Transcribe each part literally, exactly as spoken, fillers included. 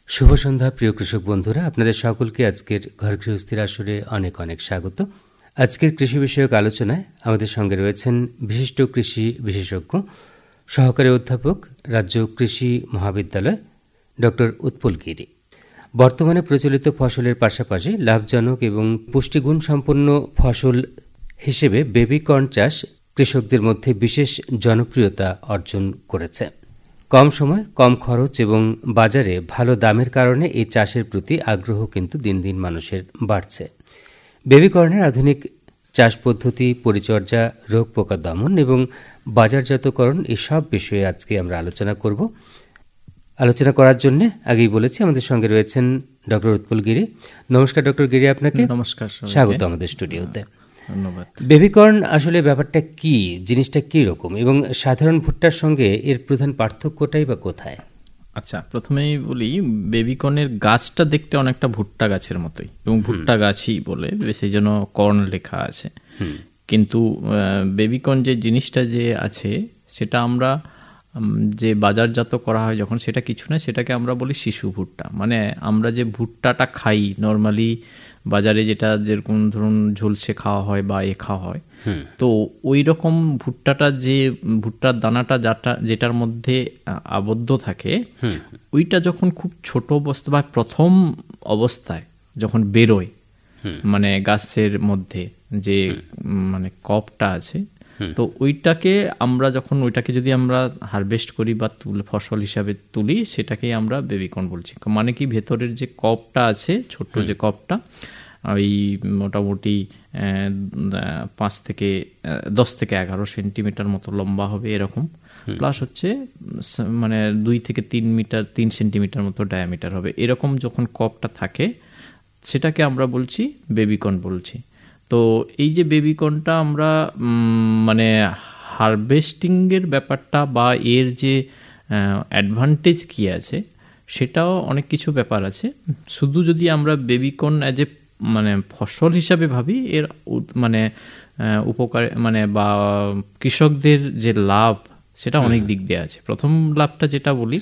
শুভ সন্ধ্যা প্রিয় কৃষক বন্ধুরা, আপনাদের সকলকে আজকের ঘর গৃহস্থির আসরে অনেক অনেক স্বাগত। আজকের কৃষি বিষয়ক আলোচনায় আমাদের সঙ্গে রয়েছেন বিশিষ্ট কৃষি বিশেষজ্ঞ, সহকারী অধ্যাপক, রাজ্য কৃষি মহাবিদ্যালয়, ডক্টর উৎপল গিরি। বর্তমানে প্রচলিত ফসলের পাশাপাশি লাভজনক এবং পুষ্টিগুণ সম্পন্ন ফসল হিসেবে বেবি কর্ন চাষ কৃষকদের মধ্যে বিশেষ জনপ্রিয়তা অর্জন করেছে। কম সময়, কম খরচ এবং বাজারে ভালো দামের কারণে এই চাষের প্রতি আগ্রহ কিন্তু দিন দিন মানুষের বাড়ছে। বেবিকর্নের আধুনিক চাষ পদ্ধতি, পরিচর্যা, রোগ পোকা দমন এবং বাজারজাতকরণ এই সব বিষয়ে আজকে আমরা আলোচনা করব। আলোচনা করার জন্য আগেই বলেছি আমাদের সঙ্গে রয়েছেন ডক্টর উৎপল গিরি। নমস্কার ডক্টর গিরি, আপনাকে নমস্কার, স্বাগত আমাদের স্টুডিওতে। ধন্যবাদ। বেবিকর্ন আসলে ব্যাপারটা কি, জিনিসটা কি রকম এবং সাধারণ ভুট্টার সঙ্গে এর প্রধান পার্থক্যটাই বা কোথায়? আচ্ছা, প্রথমেই বলি, বেবিকর্নের গাছটা দেখতে অনেকটা ভুট্টা গাছের মতোই এবং ভুট্টা গাছই বলে, সেই জন্য কর্ন লেখা আছে। কিন্তু বেবিকর্ন যে জিনিসটা যে আছে সেটা আমরা যে বাজারজাত করা হয় যখন, সেটা কিছু না, সেটাকে আমরা বলি শিশু ভুট্টা। মানে আমরা যে ভুট্টাটা খাই নর্মালি বাজারে, যেটা যেরকম ধরুন ঝলসে খাওয়া হয় বা এ খাওয়া হয়, তো ওই রকম ভুট্টাটা, যে ভুট্টার দানাটা যাটা যেটার মধ্যে আবদ্ধ থাকে, ওইটা যখন খুব ছোট অবস্থা বা প্রথম অবস্থায় যখন বেরোয়, মানে গাছের মধ্যে যে মানে কপটা আছে, তো ওইটাকে আমরা যখন ওইটাকে যদি আমরা হারভেস্ট করি বা তুলে ফসল হিসাবে তুলি, সেটাকেই আমরা বেবিকর্ন বলছি। মানে কি, ভেতরের যে কপটা আছে, ছোট্ট যে কপটা, ওই মোটামুটি পাঁচ থেকে দশ থেকে এগারো সেন্টিমিটার মতো লম্বা হবে এরকম, প্লাস হচ্ছে মানে দুই থেকে তিন মিটার তিন সেন্টিমিটার মতো ডায়ামিটার হবে। এরকম যখন কপটা থাকে, সেটাকে আমরা বলছি বেবিকর্ন বলছি। তো এই যে বেবিকর্নটা আমরা মানে হারভেস্টিংয়ের ব্যাপারটা বা এর যে অ্যাডভান্টেজ কী আছে, সেটাও অনেক কিছু ব্যাপার আছে। শুধু যদি আমরা বেবিকর্ন অ্যাজ এ মানে ফসল হিসাবে ভাবি, এর মানে উপকার মানে বা কৃষকদের যে লাভ, সেটা অনেক দিক দিয়ে আছে। প্রথম লাভটা যেটা বলি,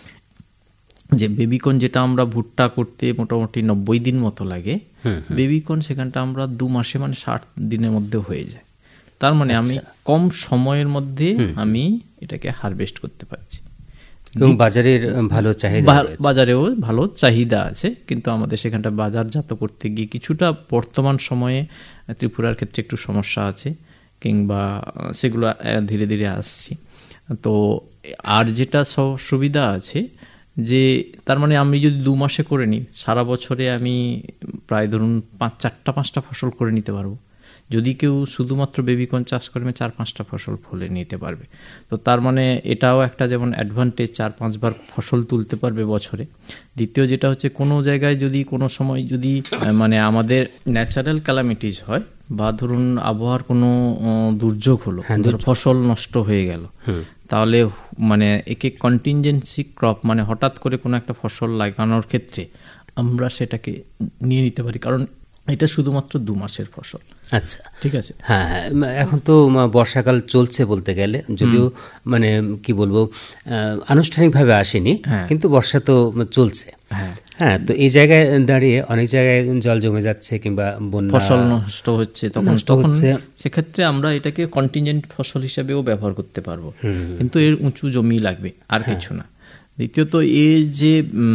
যে বেবিকর্ন যেটা আমরা ভুট্টা করতে মোটামুটি নব্বই দিন মতো লাগে, বেবিকর্ন সেখানটা আমরা দু মাসে মানে ষাট দিনের মধ্যে হয়ে যায়। তার মানে আমি কম সময়ের মধ্যে আমি এটাকে হারভেস্ট করতে পারছি এবং বাজারের ভালো চাহিদা, বাজারেও ভালো চাহিদা আছে। কিন্তু আমাদের সেখানটা বাজারজাত করতে গিয়ে কিছুটা বর্তমান সময়ে ত্রিপুরার ক্ষেত্রে একটু সমস্যা আছে, কিংবা সেগুলো ধীরে ধীরে আসছি। তো আর যেটা সুবিধা আছে, যে তার মানে আমি যদি দু মাসে করে নিই, সারা বছরে আমি প্রায় ধরুন পাঁচ চারটা পাঁচটা ফসল করে নিতে পারবো। যদি কেউ শুধুমাত্র বেবিকর্ন চাষ করে, চার পাঁচটা ফসল ফলে নিতে পারবে। তো তার মানে এটাও একটা যেমন অ্যাডভান্টেজ, চার পাঁচবার ফসল তুলতে পারবে বছরে। দ্বিতীয় যেটা হচ্ছে, কোনো জায়গায় যদি কোনো সময় যদি মানে আমাদের ন্যাচারাল ক্যালামিটিস হয়, বা ধরুন আবহাওয়ার কোনো দুর্যোগ হলো, ফসল নষ্ট হয়ে গেল, তাহলে মানে একে কন্টিনজেন্সি ক্রপ, মানে হঠাৎ করে কোনো একটা ফসল লাগানোর ক্ষেত্রে আমরা সেটাকে নিয়ে নিতে পারি, কারণ এটা শুধুমাত্র দু মাসের ফসল। আচ্ছা, ঠিক আছে। হ্যাঁ হ্যাঁ, এখন তো বর্ষাকাল চলছে বলতে গেলে, যদিও মানে কি বলবো আনুষ্ঠানিকভাবে আসেনি, কিন্তু বর্ষা তো চলছে। হ্যাঁ, তো এই জায়গায় দাঁড়িয়ে অনেক জায়গায় জল জমে যাচ্ছে কিংবা বন্যা, ফসল নষ্ট হচ্ছে, তখন তখন সেক্ষেত্রে আমরা এটাকে কন্টিনজেন্ট ফসল হিসাবেও ব্যবহার করতে পারবো, কিন্তু এর উঁচু জমি লাগবে, আর কিছু না। দ্বিতীয়ত, এর যে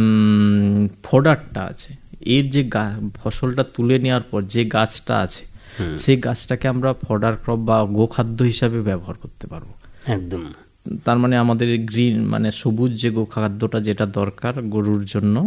ফোডারটা আছে, এর যে ফসলটা তুলে নেওয়ার পর যে গাছটা আছে, সেই গাছটাকে আমরা ফডার ক্রপ বা গোখাদ্য হিসাবে ব্যবহার করতে পারবো একদম। তার মানে আমাদের গ্রিন মানে সবুজ যে গোখাদ্যটা যেটা দরকার গরুর জন্য,